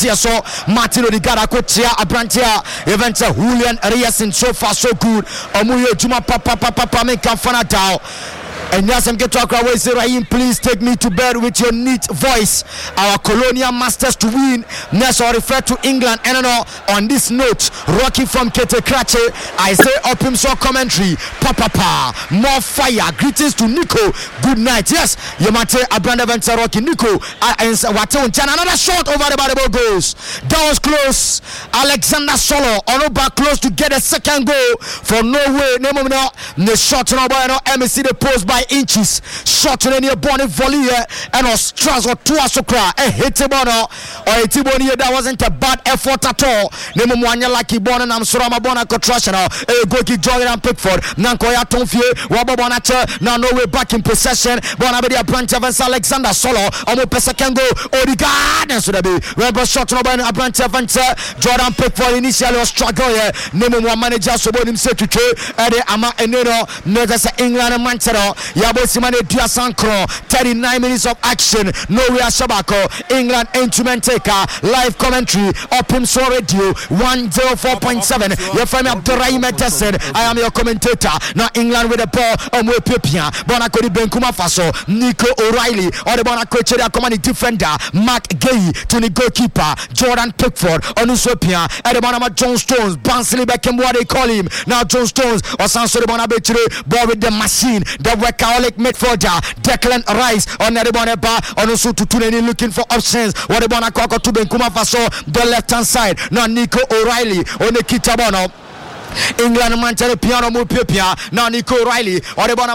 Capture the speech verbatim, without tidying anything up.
so Martin Odegaard akotia Abrantia event Julian Reyes so far so good Omuye Juma papa papa papa me can fanata. And yes, I'm getting to talk away. Say, Rahim, please take me to bed with your neat voice. Our colonial masters to win. Next, I refer to England. And know, on this note, Rocky from Kete Krache, I say up him so commentary. Papa, pa, more fire. Greetings to Nico. Good night. Yes, you might say Abranda Venture Rocky Nico. And another shot over the ball goes. That was close. Alexander Solo on over close to get a second goal for Norway. Name no, the shot no boy no. M C the post by inches, shot in any bonnet volley and was transfer to Asokra. A hit bono or a Tiboni that wasn't a bad effort at all. Nemo Mwanya Lucky Bon and I'm Surama Bona Cotrashana, a goalkeeper Jordan Pickford, Nankoya Tonfie, Wabonacha, now no way back in possession. Bonabedia Branch Evans Alexander Solo, Omo Pesakango, Odegaard, and so be Rebel shot no by Branch Evans, Jordan Pickford initially was struggle here. Nemo manager Sobonim Secretary, Eddie Ama Enero, Negas England and Manchester. Yabo Simane Diasankro, thirty-nine minutes of action. Norway Shabako, England instrument taker, live commentary, up him so radio one oh four point seven. Your friend Abdurrahim Tessin, I am your commentator. Now England with the ball, Omwe Pepia, Bonakodi Benkuma Faso, Nico O'Reilly, or the Bonacoche, their commanding defender, Mark Gay, to the goalkeeper, Jordan Pickford, Onusopia, and the Bonama John Stones, Bansley Beckham, what they call him. Now John Stones, or Sanso de Bonabetre, ball with the machine, the workaholic midfielder, Declan Rice, on the Bonaba, on also to Tuneni looking for options. What the Bonacoko to Benkuma Faso, the left hand side. Now Nico O'Reilly, on the Kitabono. England Manchester Piano Mupia, now Nico O'Reilly, or the